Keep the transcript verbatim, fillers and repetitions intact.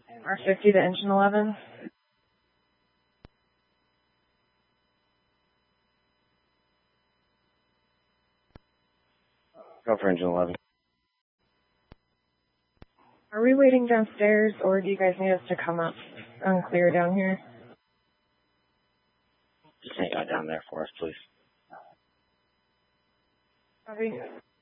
R fifty to engine eleven. Go for engine eleven. Are we waiting downstairs, or do you guys need us to come up and clear down here? Just hang out down there for us, please. Copy.